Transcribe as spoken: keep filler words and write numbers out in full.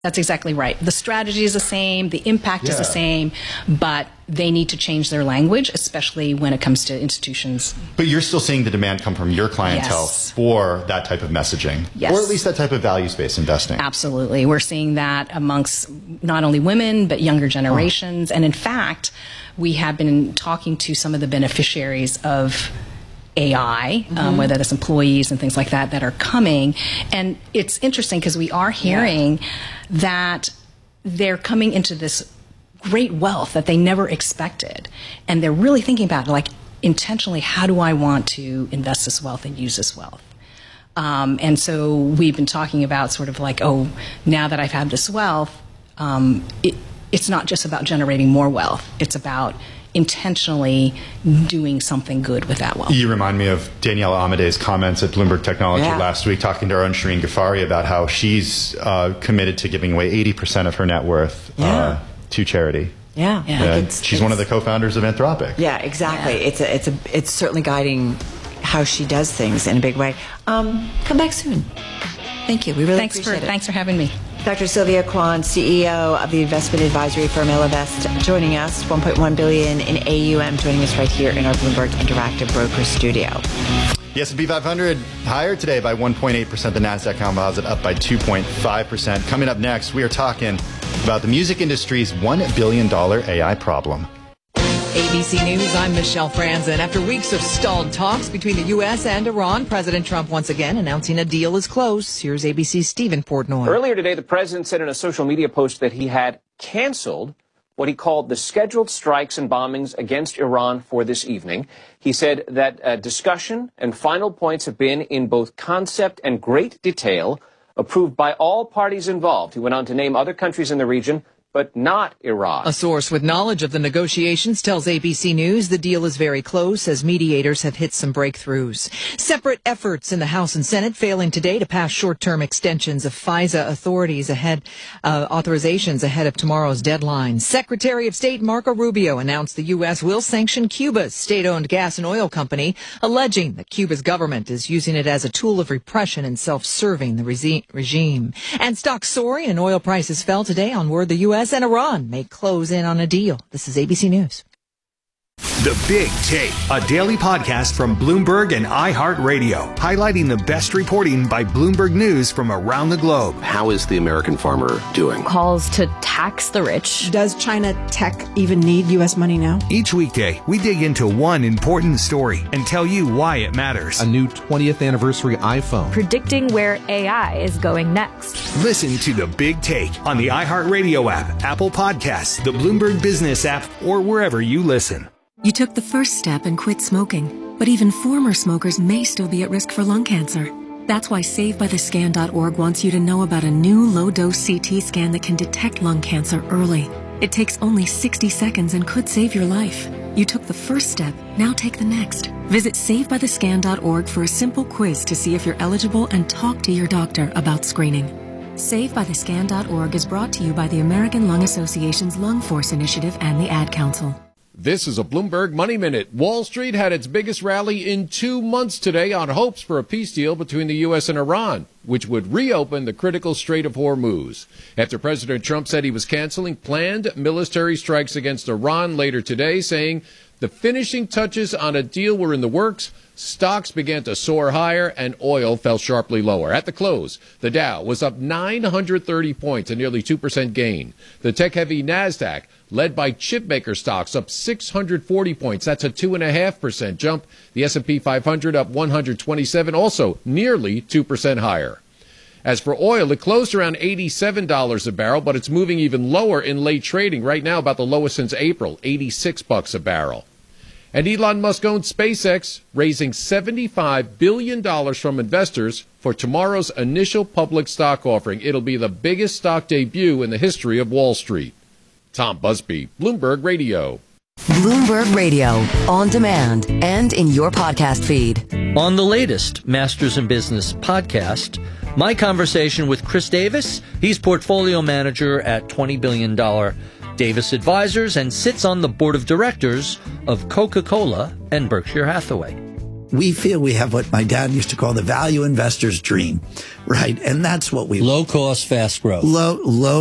That's exactly right. The strategy is the same, the impact yeah. is the same, but they need to change their language, especially when it comes to institutions. But you're still seeing the demand come from your clientele yes. for that type of messaging, yes. or at least that type of values-based investing. Absolutely. We're seeing that amongst not only women, but younger generations. Oh. And in fact, we have been talking to some of the beneficiaries of A I, mm-hmm. um, whether that's employees and things like that, that are coming. And it's interesting because we are hearing yeah. that they're coming into this great wealth that they never expected. And they're really thinking about it, like, intentionally, how do I want to invest this wealth and use this wealth? Um, and so we've been talking about sort of like, oh, now that I've had this wealth, um, it, it's not just about generating more wealth. It's about intentionally doing something good with that wealth. You remind me of Danielle Amade's comments at Bloomberg Technology yeah. last week, talking to our own Shireen Ghaffari about how she's uh, committed to giving away eighty percent of her net worth yeah. uh, to charity. Yeah, yeah. And it's, she's it's, one of the co-founders of Anthropic. Yeah, exactly. Yeah. It's a, it's a, it's certainly guiding how she does things in a big way. Um, come back soon. Thank you. We really thanks appreciate for, it. Thanks for having me. Doctor Sylvia Kwan, C E O of the investment advisory firm Ellevest, joining us, one point one billion dollars in A U M, joining us right here in our Bloomberg Interactive Broker studio. The S and P five hundred higher today by one point eight percent. The NASDAQ Composite up by two point five percent. Coming up next, we are talking about the music industry's one billion dollars A I problem. A B C News, I'm Michelle Franzen. After weeks of stalled talks between the U S and Iran, President Trump once again announcing a deal is close. Here's A B C's Stephen Portnoy. Earlier today, the president said in a social media post that he had canceled what he called the scheduled strikes and bombings against Iran for this evening. He said that uh, discussion and final points have been in both concept and great detail approved by all parties involved. He went on to name other countries in the region, but not Iran. A source with knowledge of the negotiations tells A B C News the deal is very close as mediators have hit some breakthroughs. Separate efforts in the House and Senate failing today to pass short-term extensions of FISA authorities ahead, uh, authorizations ahead of tomorrow's deadline. Secretary of State Marco Rubio announced the U S will sanction Cuba's state-owned gas and oil company, alleging that Cuba's government is using it as a tool of repression and self-serving the resi- regime. And stocks soaring and oil prices fell today on word the U S and Iran may close in on a deal. This is A B C News. The Big Take, a daily podcast from Bloomberg and iHeartRadio, highlighting the best reporting by Bloomberg News from around the globe. How is the American farmer doing? Calls to tax the rich. Does China tech even need U S money now? Each weekday, we dig into one important story and tell you why it matters. A new twentieth anniversary iPhone. Predicting where A I is going next. Listen to The Big Take on the iHeartRadio app, Apple Podcasts, the Bloomberg Business app, or wherever you listen. You took the first step and quit smoking, but even former smokers may still be at risk for lung cancer. That's why Save By The Scan dot org wants you to know about a new low-dose C T scan that can detect lung cancer early. It takes only sixty seconds and could save your life. You took the first step, now take the next. Visit Save By The Scan dot org for a simple quiz to see if you're eligible and talk to your doctor about screening. Save By The Scan dot org is brought to you by the American Lung Association's Lung Force Initiative and the Ad Council. This is a Bloomberg Money Minute. Wall Street had its biggest rally in two months today on hopes for a peace deal between the U S and Iran, which would reopen the critical Strait of Hormuz. After President Trump said he was canceling planned military strikes against Iran later today, saying the finishing touches on a deal were in the works, stocks began to soar higher and oil fell sharply lower. At the close, the Dow was up nine hundred thirty points, a nearly two percent gain. The tech-heavy NASDAQ, led by chipmaker stocks, up six hundred forty points. That's a two point five percent jump. The S and P five hundred up one hundred twenty-seven, also nearly two percent higher. As for oil, it closed around eighty-seven dollars a barrel, but it's moving even lower in late trading. Right now, about the lowest since April, eighty-six bucks a barrel. And Elon Musk owns SpaceX, raising seventy-five billion dollars from investors for tomorrow's initial public stock offering. It'll be the biggest stock debut in the history of Wall Street. Tom Busby, Bloomberg Radio. Bloomberg Radio, on demand and in your podcast feed. On the latest Masters in Business podcast, my conversation with Chris Davis. He's portfolio manager at twenty billion dollars Davis Advisors and sits on the board of directors of Coca-Cola and Berkshire Hathaway. we feel we have what my dad used to call the value investor's dream, right? And that's what we low cost, fast growth. Low, low